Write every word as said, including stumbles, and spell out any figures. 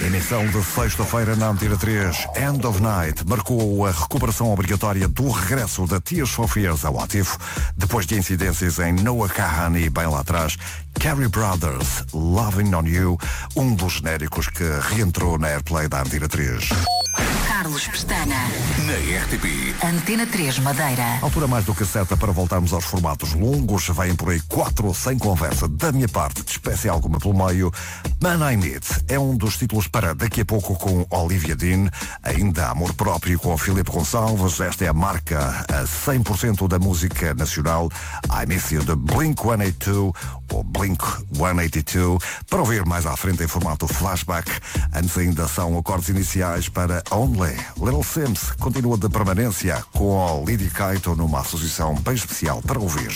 Emissão de sexta-feira na Antena três, End of Night, marcou a recuperação obrigatória do regresso da Tears for Fears ao ativo, depois de incidências em Noah Kahan e bem lá atrás, Carey Brothers, Loving on You, um dos genéricos que reentrou na Airplay da Antena três. Carlos Pestana, na R T P. Antena três Madeira. Altura mais do que certa para voltarmos aos formatos longos. Vêm por aí quatro sem conversa da minha parte, de espécie alguma pelo meio. Man I Need é um dos títulos para daqui a pouco com Olivia Dean. Ainda Amor Próprio com Filipe Gonçalves. Esta é a marca a cem por cento da música nacional. I Miss You de Blink cento e oitenta e dois ou Blink cento e oitenta e dois. Para ouvir mais à frente em formato flashback. Antes ainda são acordes iniciais para Only. Little Sims continua de permanência com a Lydia Kaito numa associação bem especial para ouvir.